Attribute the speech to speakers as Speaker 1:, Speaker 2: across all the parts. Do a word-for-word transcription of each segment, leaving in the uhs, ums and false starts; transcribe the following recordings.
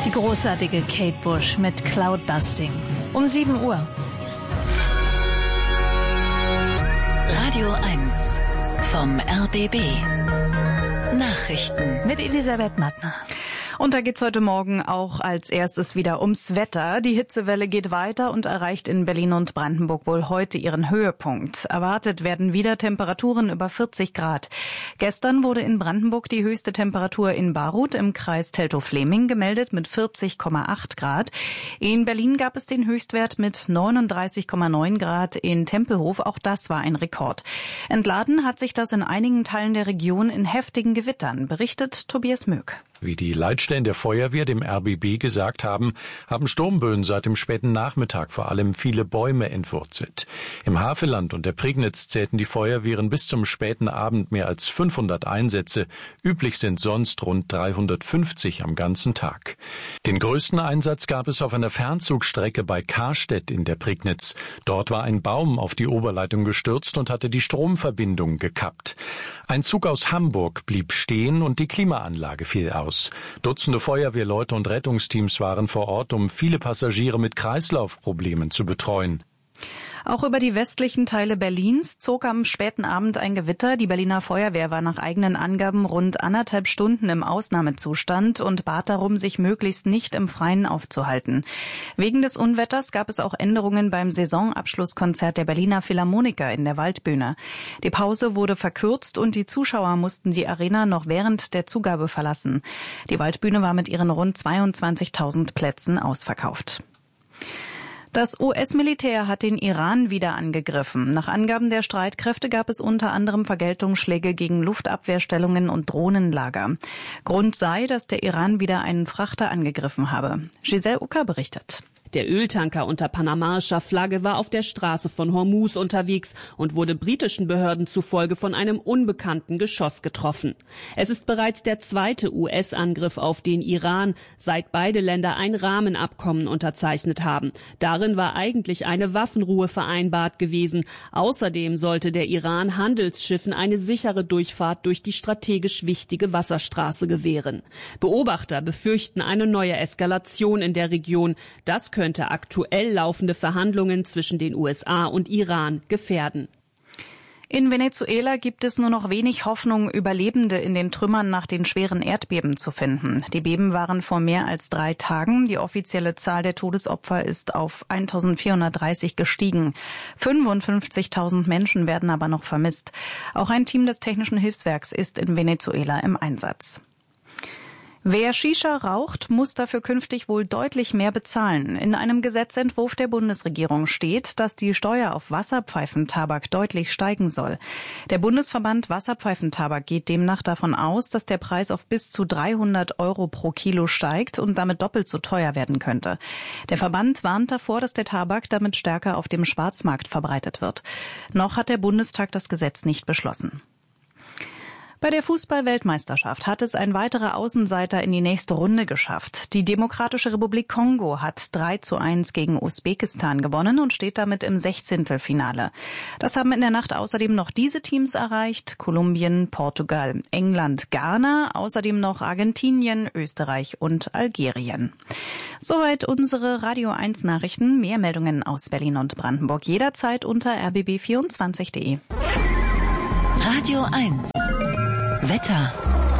Speaker 1: Die großartige Kate Bush mit Cloudbusting. Um sieben Uhr.
Speaker 2: Radio eins vom R B B. Nachrichten
Speaker 1: mit Elisabeth Mattner.
Speaker 3: Und da geht's heute Morgen auch als erstes wieder ums Wetter. Die Hitzewelle geht weiter und erreicht in Berlin und Brandenburg wohl heute ihren Höhepunkt. Erwartet werden wieder Temperaturen über vierzig Grad. Gestern wurde in Brandenburg die höchste Temperatur in Baruth im Kreis Teltow-Fleming gemeldet mit vierzig Komma acht Grad. In Berlin gab es den Höchstwert mit neununddreißig Komma neun Grad in Tempelhof. Auch das war ein Rekord. Entladen hat sich das in einigen Teilen der Region in heftigen Gewittern, berichtet Tobias Möck.
Speaker 4: Wie die Leitstellen der Feuerwehr dem R B B gesagt haben, haben Sturmböen seit dem späten Nachmittag vor allem viele Bäume entwurzelt. Im Havelland und der Prignitz zählten die Feuerwehren bis zum späten Abend mehr als fünfhundert Einsätze. Üblich sind sonst rund dreihundertfünfzig am ganzen Tag. Den größten Einsatz gab es auf einer Fernzugstrecke bei Karstedt in der Prignitz. Dort war ein Baum auf die Oberleitung gestürzt und hatte die Stromverbindung gekappt. Ein Zug aus Hamburg blieb stehen und die Klimaanlage fiel aus. Dutzende Feuerwehrleute und Rettungsteams waren vor Ort, um viele Passagiere mit Kreislaufproblemen zu betreuen.
Speaker 3: Auch über die westlichen Teile Berlins zog am späten Abend ein Gewitter. Die Berliner Feuerwehr war nach eigenen Angaben rund anderthalb Stunden im Ausnahmezustand und bat darum, sich möglichst nicht im Freien aufzuhalten. Wegen des Unwetters gab es auch Änderungen beim Saisonabschlusskonzert der Berliner Philharmoniker in der Waldbühne. Die Pause wurde verkürzt und die Zuschauer mussten die Arena noch während der Zugabe verlassen. Die Waldbühne war mit ihren rund zweiundzwanzigtausend Plätzen ausverkauft. Das U S-Militär hat den Iran wieder angegriffen. Nach Angaben der Streitkräfte gab es unter anderem Vergeltungsschläge gegen Luftabwehrstellungen und Drohnenlager. Grund sei, dass der Iran wieder einen Frachter angegriffen habe. Giselle Ucker berichtet.
Speaker 5: Der Öltanker unter panamaischer Flagge war auf der Straße von Hormuz unterwegs und wurde britischen Behörden zufolge von einem unbekannten Geschoss getroffen. Es ist bereits der zweite U S-Angriff auf den Iran, seit beide Länder ein Rahmenabkommen unterzeichnet haben. Darin war eigentlich eine Waffenruhe vereinbart gewesen. Außerdem sollte der Iran Handelsschiffen eine sichere Durchfahrt durch die strategisch wichtige Wasserstraße gewähren. Beobachter befürchten eine neue Eskalation in der Region. Das könnte könnte aktuell laufende Verhandlungen zwischen den U S A und Iran gefährden.
Speaker 3: In Venezuela gibt es nur noch wenig Hoffnung, Überlebende in den Trümmern nach den schweren Erdbeben zu finden. Die Beben waren vor mehr als drei Tagen. Die offizielle Zahl der Todesopfer ist auf eintausendvierhundertdreißig gestiegen. fünfundfünfzigtausend Menschen werden aber noch vermisst. Auch ein Team des Technischen Hilfswerks ist in Venezuela im Einsatz. Wer Shisha raucht, muss dafür künftig wohl deutlich mehr bezahlen. In einem Gesetzentwurf der Bundesregierung steht, dass die Steuer auf Wasserpfeifentabak deutlich steigen soll. Der Bundesverband Wasserpfeifentabak geht demnach davon aus, dass der Preis auf bis zu dreihundert Euro pro Kilo steigt und damit doppelt so teuer werden könnte. Der Verband warnt davor, dass der Tabak damit stärker auf dem Schwarzmarkt verbreitet wird. Noch hat der Bundestag das Gesetz nicht beschlossen. Bei der Fußball-Weltmeisterschaft hat es ein weiterer Außenseiter in die nächste Runde geschafft. Die Demokratische Republik Kongo hat drei zu eins gegen Usbekistan gewonnen und steht damit im Sechzehntelfinale. Das haben in der Nacht außerdem noch diese Teams erreicht: Kolumbien, Portugal, England, Ghana, außerdem noch Argentinien, Österreich und Algerien. Soweit unsere Radio eins Nachrichten. Mehr Meldungen aus Berlin und Brandenburg jederzeit unter r b b vierundzwanzig punkt de.
Speaker 2: Radio eins Wetter.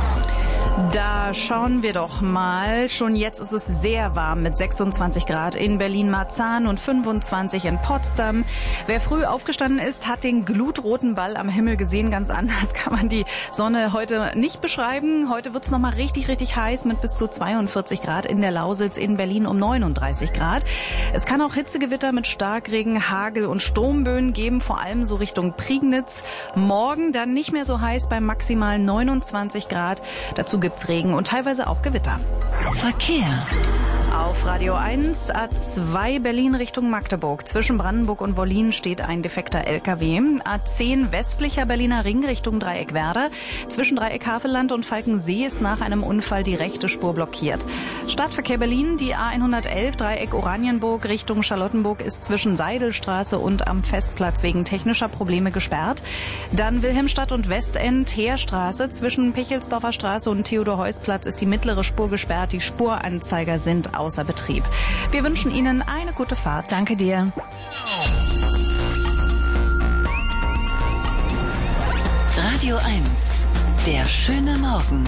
Speaker 3: Da schauen wir doch mal. Schon jetzt ist es sehr warm mit sechsundzwanzig Grad in Berlin-Marzahn und fünfundzwanzig in Potsdam. Wer früh aufgestanden ist, hat den glutroten Ball am Himmel gesehen. Ganz anders kann man die Sonne heute nicht beschreiben. Heute wird es nochmal richtig, richtig heiß mit bis zu zweiundvierzig Grad in der Lausitz, in Berlin um neununddreißig Grad. Es kann auch Hitzegewitter mit Starkregen, Hagel und Sturmböen geben, vor allem so Richtung Prignitz. Morgen dann nicht mehr so heiß bei maximal neunundzwanzig Grad. Dazu gibt's Regen und teilweise auch Gewitter.
Speaker 2: Verkehr.
Speaker 3: Auf Radio eins, A zwei Berlin Richtung Magdeburg. Zwischen Brandenburg und Wollin steht ein defekter L K W. A zehn westlicher Berliner Ring Richtung Dreieck Werder. Zwischen Dreieck Havelland und Falkensee ist nach einem Unfall die rechte Spur blockiert. Stadtverkehr Berlin, die A hundertelf Dreieck Oranienburg Richtung Charlottenburg ist zwischen Seidelstraße und am Festplatz wegen technischer Probleme gesperrt. Dann Wilhelmstadt und Westend Heerstraße. Zwischen Pichelsdorfer Straße und Theodor-Heuss-Platz ist die mittlere Spur gesperrt. Die Spuranzeiger sind außer Betrieb. Wir wünschen Ihnen eine gute Fahrt.
Speaker 1: Danke dir.
Speaker 2: Radio eins, der schöne Morgen.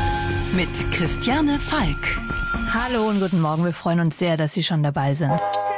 Speaker 2: Mit Christiane Falk.
Speaker 1: Hallo und guten Morgen. Wir freuen uns sehr, dass Sie schon dabei sind.